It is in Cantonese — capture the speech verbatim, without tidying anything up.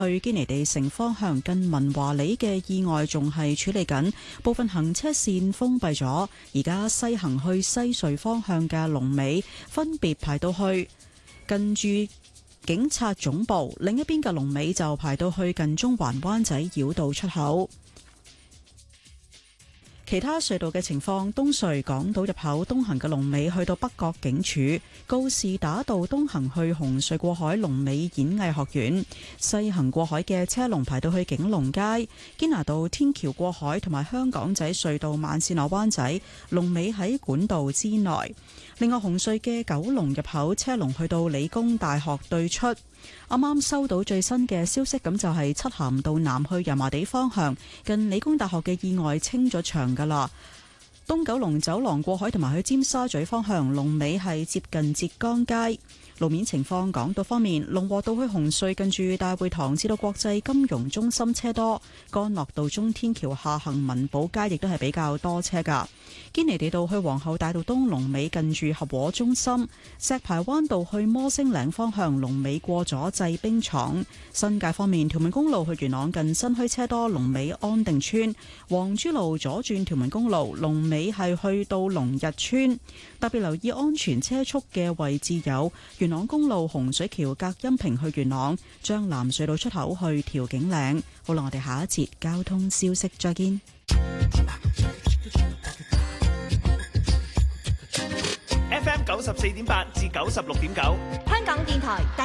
去堅尼地城方向近文華里嘅意外仲係處理緊，部分行車線封閉咗。而家西行去西隧方向嘅龍尾分別排到去近住警察總部，另一邊嘅龍尾就排到去近中環灣仔繞道出口。其他隧道嘅情況，東隧港島入口東行嘅龍尾去到北角警署，告士打道東行去紅隧過海龍尾演藝學院，西行過海嘅車龍排到去景隆街，堅拿道天橋過海同埋香港仔隧道慢線落灣仔龍尾喺管道之內。另外紅隧嘅九龍入口車龍去到理工大學對出。啱啱收到最新嘅消息，咁就係漆咸道南去油麻地方向近理工大學嘅意外清咗場噶啦。東九龍走廊過海同埋去尖沙咀方向龍尾係接近浙江街。路面情況，港島方面，龍和道去紅隧近住大會堂至到國際金融中心車多，干諾道中天橋下行文寶街亦都係比較多車噶。堅尼地道去皇后大道東龍尾近住合和中心，石排灣道去摩星嶺方向龍尾過咗製冰廠。新界方面，屯門公路去元朗近新墟車多，龍尾安定村。黃珠路左轉屯門公路龍尾係去到龍日村。特別留意安全車速嘅位置有元朗公路洪水橋隔音屏去元朗，將南隧道出口去調景嶺。好啦，我哋下一節交通消息再見。 F M 九十四點八至九十六點九， 香港電台。